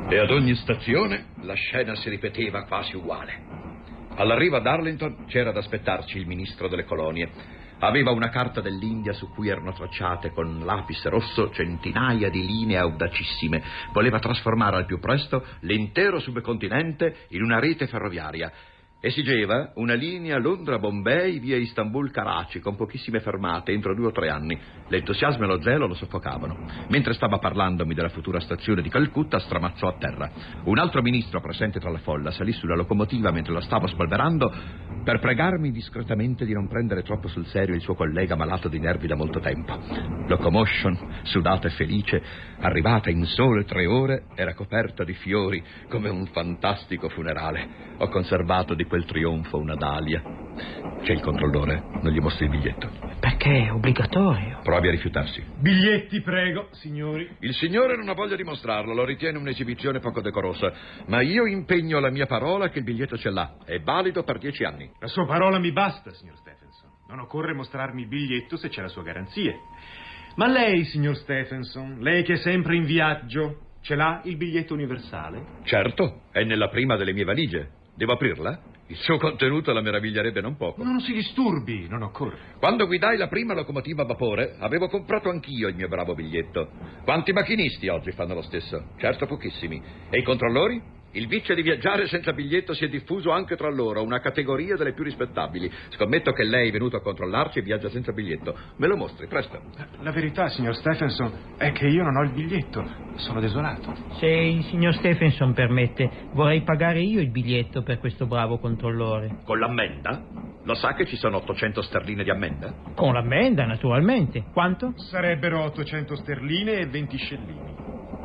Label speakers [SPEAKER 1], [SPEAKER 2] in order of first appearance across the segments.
[SPEAKER 1] E ad ogni stazione la scena si ripeteva quasi uguale. All'arrivo ad Arlington c'era ad aspettarci il ministro delle colonie. Aveva una carta dell'India su cui erano tracciate con lapis rosso centinaia di linee audacissime. Voleva trasformare al più presto l'intero subcontinente in una rete ferroviaria. Esigeva una linea Londra-Bombay via Istanbul-Karachi con pochissime fermate entro 2 o 3 anni. L'entusiasmo e lo zelo lo soffocavano. Mentre stava parlandomi della futura stazione di Calcutta, stramazzò a terra. Un altro ministro presente tra la folla salì sulla locomotiva mentre la stavo spolverando per pregarmi discretamente di non prendere troppo sul serio il suo collega malato di nervi da molto tempo. Locomotion, sudata e felice, arrivata in sole 3 ore, era coperta di fiori come un fantastico funerale. Ho conservato di quel trionfo una dalia. C'è il controllore, non gli mostri il biglietto.
[SPEAKER 2] Perché è obbligatorio.
[SPEAKER 1] Provi a rifiutarsi.
[SPEAKER 3] Biglietti, prego, signori.
[SPEAKER 1] Il signore non ha voglia di mostrarlo, lo ritiene un'esibizione poco decorosa, ma io impegno la mia parola che il biglietto ce l'ha. È valido per 10 anni.
[SPEAKER 3] La sua parola mi basta, signor Stephenson. Non occorre mostrarmi il biglietto se c'è la sua garanzia. Ma lei, signor Stephenson, lei che è sempre in viaggio, ce l'ha il biglietto universale?
[SPEAKER 1] Certo, è nella prima delle mie valigie. Devo aprirla? Il suo contenuto la meraviglierebbe non poco.
[SPEAKER 3] Non si disturbi, non occorre.
[SPEAKER 1] Quando guidai la prima locomotiva a vapore, avevo comprato anch'io il mio bravo biglietto. Quanti macchinisti oggi fanno lo stesso? Certo, pochissimi. E i controllori? Il vizio di viaggiare senza biglietto si è diffuso anche tra loro, una categoria delle più rispettabili. Scommetto che lei è venuto a controllarci e viaggia senza biglietto. Me lo mostri, presto.
[SPEAKER 3] La verità, signor Stephenson, è che io non ho il biglietto. Sono desolato.
[SPEAKER 2] Se il signor Stephenson permette, vorrei pagare io il biglietto per questo bravo controllore.
[SPEAKER 1] Con l'ammenda? Lo sa che ci sono 800 sterline di ammenda?
[SPEAKER 2] Con l'ammenda, naturalmente. Quanto?
[SPEAKER 3] Sarebbero 800 sterline e 20 scellini.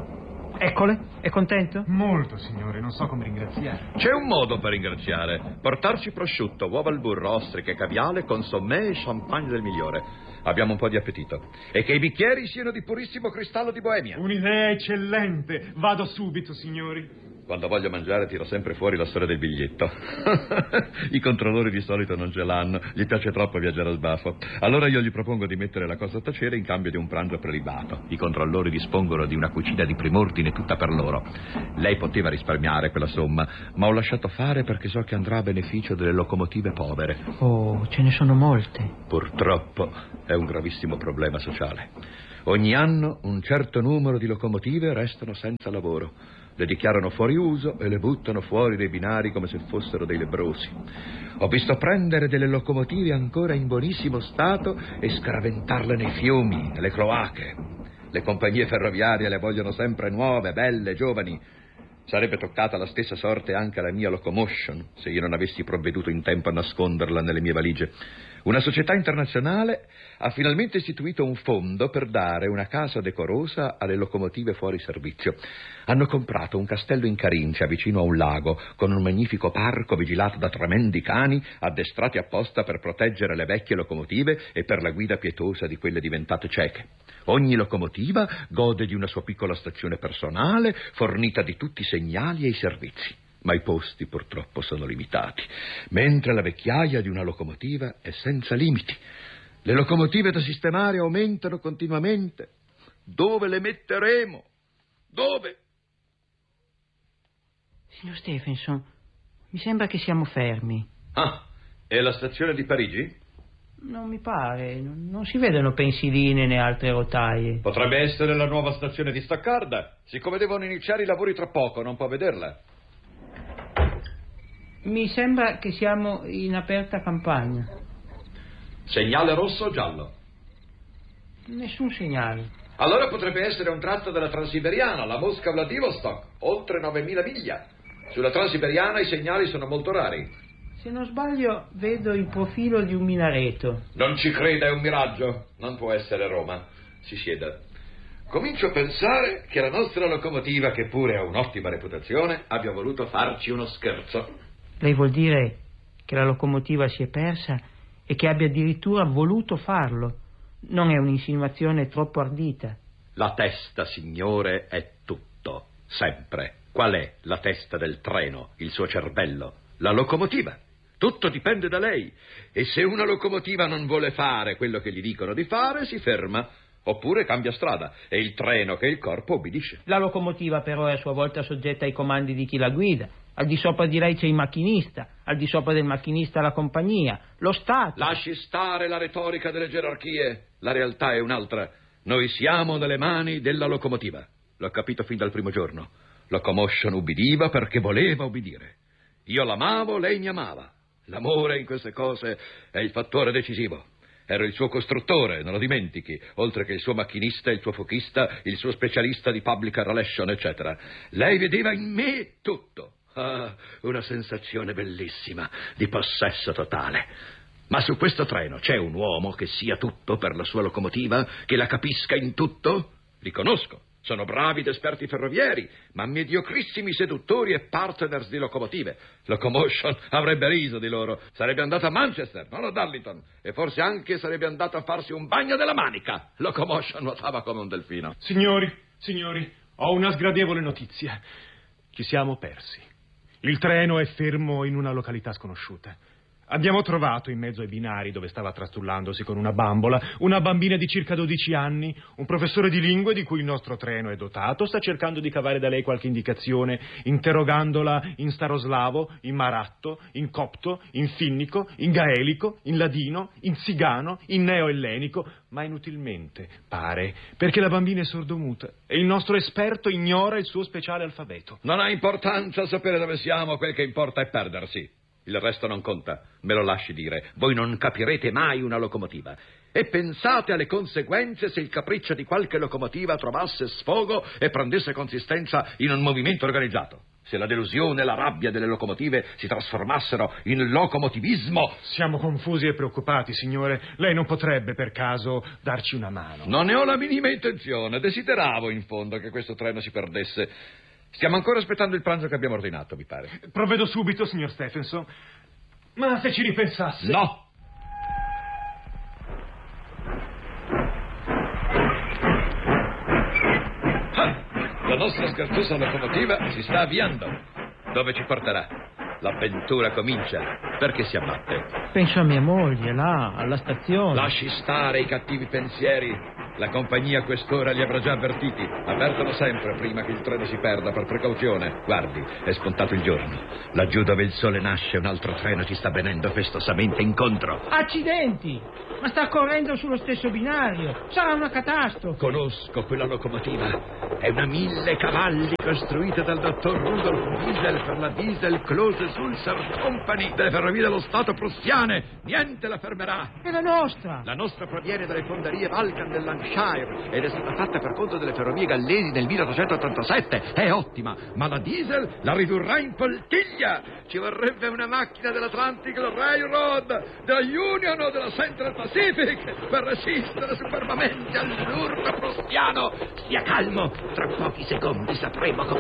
[SPEAKER 2] Eccole, è contento?
[SPEAKER 3] Molto, signore, non so come ringraziare.
[SPEAKER 1] C'è un modo per ringraziare. Portarci prosciutto, uova al burro, ostriche, caviale, consommé e champagne del migliore. Abbiamo un po' di appetito. E che i bicchieri siano di purissimo cristallo di Boemia.
[SPEAKER 3] Un'idea eccellente. Vado subito, signori.
[SPEAKER 1] Quando voglio mangiare tiro sempre fuori la storia del biglietto. I controllori di solito non ce l'hanno, gli piace troppo viaggiare al sbafo. Allora io gli propongo di mettere la cosa a tacere in cambio di un pranzo prelibato. I controllori dispongono di una cucina di prim'ordine tutta per loro. Lei poteva risparmiare quella somma, ma ho lasciato fare perché so che andrà a beneficio delle locomotive povere.
[SPEAKER 2] Oh, ce ne sono molte.
[SPEAKER 1] Purtroppo è un gravissimo problema sociale. Ogni anno un certo numero di locomotive restano senza lavoro. Le dichiarano fuori uso e le buttano fuori dai binari come se fossero dei lebbrosi. Ho visto prendere delle locomotive ancora in buonissimo stato e scaraventarle nei fiumi, nelle cloache. Le compagnie ferroviarie le vogliono sempre nuove, belle, giovani. Sarebbe toccata la stessa sorte anche alla mia locomotion se io non avessi provveduto in tempo a nasconderla nelle mie valigie. Una società internazionale ha finalmente istituito un fondo per dare una casa decorosa alle locomotive fuori servizio. Hanno comprato un castello in Carincia vicino a un lago con un magnifico parco vigilato da tremendi cani addestrati apposta per proteggere le vecchie locomotive e per la guida pietosa di quelle diventate cieche. Ogni locomotiva gode di una sua piccola stazione personale fornita di tutti i segnali e i servizi. Ma i posti purtroppo sono limitati, mentre la vecchiaia di una locomotiva è senza limiti. Le locomotive da sistemare aumentano continuamente. Dove le metteremo? Dove?
[SPEAKER 2] Signor Stephenson, mi sembra che siamo fermi.
[SPEAKER 1] Ah, è la stazione di Parigi?
[SPEAKER 2] Non mi pare, non si vedono pensiline né altre rotaie.
[SPEAKER 1] Potrebbe essere la nuova stazione di Staccarda. Siccome devono iniziare i lavori tra poco, non può vederla.
[SPEAKER 2] Mi sembra che siamo in aperta campagna.
[SPEAKER 1] Segnale rosso o giallo?
[SPEAKER 2] Nessun segnale.
[SPEAKER 1] Allora potrebbe essere un tratto della Transiberiana, la Mosca-Vladivostok, oltre 9.000 miglia. Sulla Transiberiana i segnali sono molto rari.
[SPEAKER 2] Se non sbaglio, vedo il profilo di un minareto.
[SPEAKER 1] Non ci creda, è un miraggio. Non può essere Roma. Si sieda. Comincio a pensare che la nostra locomotiva, che pure ha un'ottima reputazione, abbia voluto farci uno scherzo.
[SPEAKER 2] Lei vuol dire che la locomotiva si è persa e che abbia addirittura voluto farlo? Non è un'insinuazione troppo ardita?
[SPEAKER 1] La testa, signore, è tutto, sempre. Qual è la testa del treno, il suo cervello? La locomotiva. Tutto dipende da lei. E se una locomotiva non vuole fare quello che gli dicono di fare, si ferma. Oppure cambia strada e il treno che il corpo obbedisce.
[SPEAKER 2] La locomotiva però è a sua volta soggetta ai comandi di chi la guida. Al di sopra di lei c'è il macchinista, al di sopra del macchinista la compagnia, lo Stato.
[SPEAKER 1] Lasci stare la retorica delle gerarchie. La realtà è un'altra. Noi siamo nelle mani della locomotiva. L'ho capito fin dal primo giorno. Locomotion ubbidiva perché voleva ubbidire. Io l'amavo, lei mi amava. L'amore in queste cose è il fattore decisivo. Ero il suo costruttore, non lo dimentichi, oltre che il suo macchinista, il suo fochista, il suo specialista di public relation, eccetera. Lei vedeva in me tutto. Ah, una sensazione bellissima, di possesso totale. Ma su questo treno c'è un uomo che sia tutto per la sua locomotiva, che la capisca in tutto? Li conosco. Sono bravi ed esperti ferrovieri, ma mediocrissimi seduttori e partners di locomotive. Locomotion avrebbe riso di loro. Sarebbe andato a Manchester, non a Darlington. E forse anche sarebbe andato a farsi un bagno della manica. Locomotion nuotava come un delfino.
[SPEAKER 3] Signori, ho una sgradevole notizia. Ci siamo persi. Il treno è fermo in una località sconosciuta. Abbiamo trovato in mezzo ai binari, dove stava trastullandosi con una bambola, una bambina di circa 12 anni. Un professore di lingue di cui il nostro treno è dotato sta cercando di cavare da lei qualche indicazione, interrogandola in staroslavo, in maratto, in copto, in finnico, in gaelico, in ladino, in zigano, in neoellenico, ma inutilmente, pare, perché la bambina è sordomuta e il nostro esperto ignora il suo speciale alfabeto.
[SPEAKER 1] Non ha importanza sapere dove siamo, quel che importa è perdersi. Il resto non conta, me lo lasci dire. Voi non capirete mai una locomotiva. E pensate alle conseguenze se il capriccio di qualche locomotiva trovasse sfogo e prendesse consistenza in un movimento organizzato. Se la delusione e la rabbia delle locomotive si trasformassero in locomotivismo.
[SPEAKER 3] Siamo confusi e preoccupati, signore. Lei non potrebbe, per caso, darci una mano?
[SPEAKER 1] Non ne ho la minima intenzione. Desideravo, in fondo, che questo treno si perdesse. Stiamo ancora aspettando il pranzo che abbiamo ordinato, mi pare.
[SPEAKER 3] Provvedo subito, signor Stephenson. Ma se ci ripensasse...
[SPEAKER 1] No! La nostra scherzosa locomotiva si sta avviando. Dove ci porterà? L'avventura comincia. Perché si abbatte?
[SPEAKER 2] Penso a mia moglie, là, alla stazione.
[SPEAKER 1] Lasci stare i cattivi pensieri. La compagnia a quest'ora li avrà già avvertiti. Avvertono sempre prima che il treno si perda, per precauzione. Guardi, è spuntato il giorno. Laggiù dove il sole nasce un altro treno ci sta venendo festosamente incontro.
[SPEAKER 2] Accidenti! Ma sta correndo sullo stesso binario. Sarà una catastrofe.
[SPEAKER 1] Conosco quella locomotiva. È una 1000 cavalli costruita dal dottor Rudolf Diesel per la Diesel Close Sulzer Company delle ferrovie dello Stato prussiane. Niente la fermerà.
[SPEAKER 2] È la nostra.
[SPEAKER 1] La nostra proviene dalle fonderie Vulcan del Lancashire ed è stata fatta per conto delle ferrovie gallesi nel 1887. È ottima, ma la Diesel la ridurrà in poltiglia. Ci vorrebbe una macchina dell'Atlantic Railroad, della Union o della Central Pacific per resistere superbamente all'urto prussiano. Stia calmo, tra pochi secondi sapremo come